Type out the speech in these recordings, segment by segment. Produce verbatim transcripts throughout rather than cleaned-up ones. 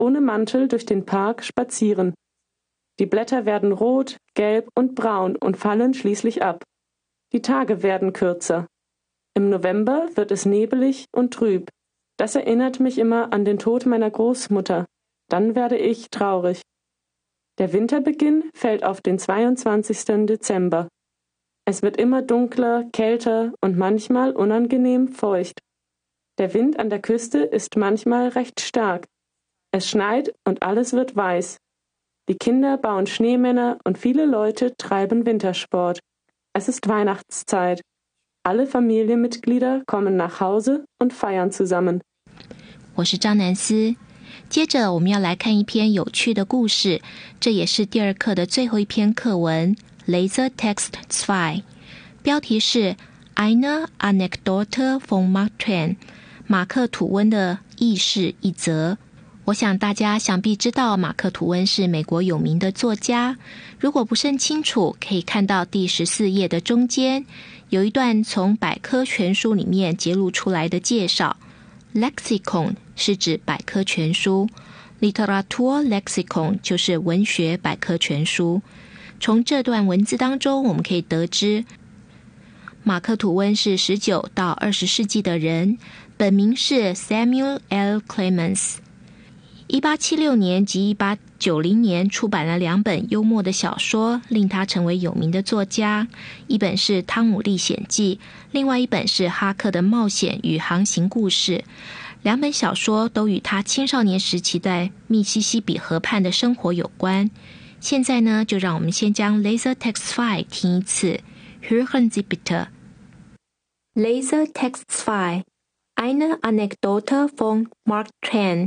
ohne Mantel durch den Park spazieren. Die Blätter werden rot, gelb und braun und fallen schließlich ab. Die Tage werden kürzer. Im November wird es nebelig und trüb. Das erinnert mich immer an den Tod meiner Großmutter. Dann werde ich traurig. Der Winterbeginn fällt auf den zweiundzwanzigsten Dezember. Es wird immer dunkler, kälter und manchmal unangenehm feucht. Der Wind an der Küste ist manchmal recht stark. Es schneit und alles wird weiß. Die Kinder bauen Schneemänner und viele Leute treiben Wintersport. Es ist Weihnachtszeit. Alle Familienmitglieder kommen nach Hause und feiern zusammen. 我是张南思。接着我们要来看一篇有趣的故事，这也是第二课的最后一篇课文 Lasertext 二，标题是 Eine Anekdote von Mark Twain， 马克吐温的轶事一则。我想大家想必知道马克吐温是美国有名的作家，如果不甚清楚，可以看到第十四页的中间有一段从百科全书里面截录出来的介绍。Lexicon 是指百科全书， Literatur Lexicon 就是文学百科全书。从这段文字当中我们可以得知，马克吐温是十九到二十世纪的人，本名是 Samuel L. Clemens。一八七六年及一八九零年出版了两本幽默的小说，令他成为有名的作家，一本是《汤姆历险记》，另外一本是《哈克的冒险与航行故事》。两本小说都与他青少年时期在密西西比河畔的生活有关。现在呢，就让我们先将 Lasertext 二听一次。Hören Sie bitte. Lasertext 二 Eine Anekdote von Mark Twain.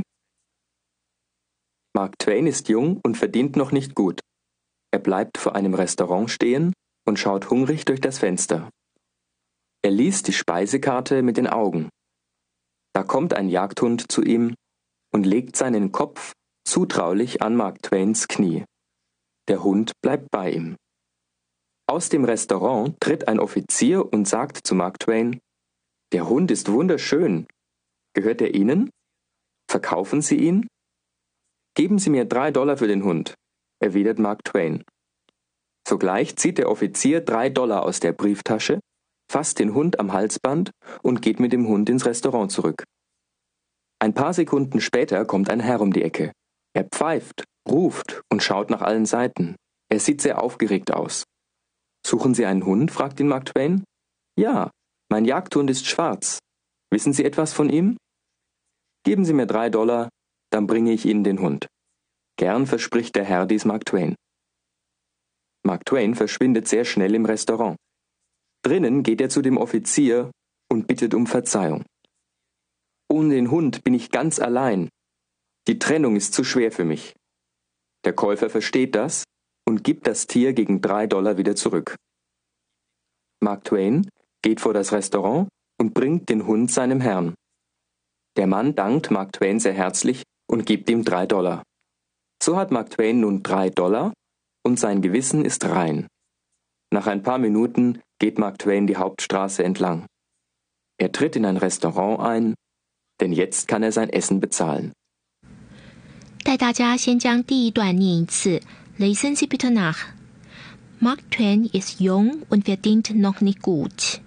Mark Twain ist jung und verdient noch nicht gut. Er bleibt vor einem Restaurant stehen und schaut hungrig durch das Fenster. Er liest die Speisekarte mit den Augen. Da kommt ein Jagdhund zu ihm und legt seinen Kopf zutraulich an Mark Twains Knie. Der Hund bleibt bei ihm. Aus dem Restaurant tritt ein Offizier und sagt zu Mark Twain: »Der Hund ist wunderschön. Gehört er Ihnen? Verkaufen Sie ihn?« »Geben Sie mir drei Dollar für den Hund«, erwidert Mark Twain. Sogleich zieht der Offizier drei Dollar aus der Brieftasche, fasst den Hund am Halsband und geht mit dem Hund ins Restaurant zurück. Ein paar Sekunden später kommt ein Herr um die Ecke. Er pfeift, ruft und schaut nach allen Seiten. Er sieht sehr aufgeregt aus. »Suchen Sie einen Hund?« fragt ihn Mark Twain. »Ja, mein Jagdhund ist schwarz. Wissen Sie etwas von ihm?« »Geben Sie mir drei Dollar, dann bringe ich Ihnen den Hund.« Gern verspricht der Herr dies Mark Twain. Mark Twain verschwindet sehr schnell im Restaurant. Drinnen geht er zu dem Offizier und bittet um Verzeihung. »Ohne den Hund bin ich ganz allein. Die Trennung ist zu schwer für mich.« Der Käufer versteht das und gibt das Tier gegen drei Dollar wieder zurück. Mark Twain geht vor das Restaurant und bringt den Hund seinem Herrn. Der Mann dankt Mark Twain sehr herzlich und gibt ihm drei Dollar. So hat Mark Twain nun drei Dollar und sein Gewissen ist rein. Nach ein paar Minuten geht Mark Twain die Hauptstraße entlang. Er tritt in ein Restaurant ein, denn jetzt kann er sein Essen bezahlen. 带大家先将第一段念一次 Lesen Sie bitte nach. Mark Twain ist jung und verdient noch nicht gut.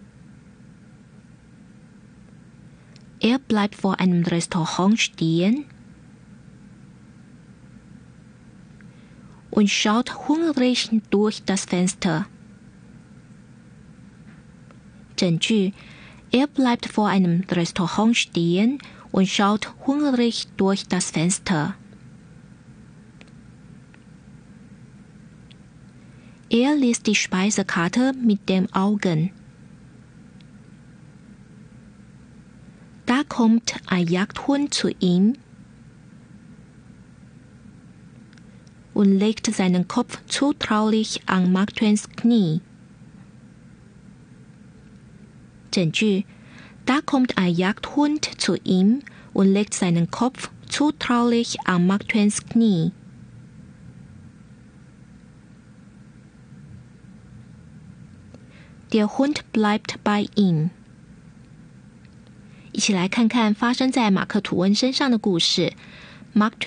Er bleibt vor einem Restaurant stehen und schaut hungrig durch das Fenster. 整句 Er bleibt vor einem Restaurant stehen und schaut hungrig durch das Fenster. Er liest die Speisekarte mit den Augen. Da kommt ein Jagdhund zu ihm und legt seinen Kopf zutraulich an Mark Twains Knie. 整句 Da kommt ein Jagdhund zu ihm und legt seinen Kopf zutraulich an Mark Twains Knie. Der Hund bleibt bei ihm. 一起来看看发生在马克吐温身上的故事。 Mark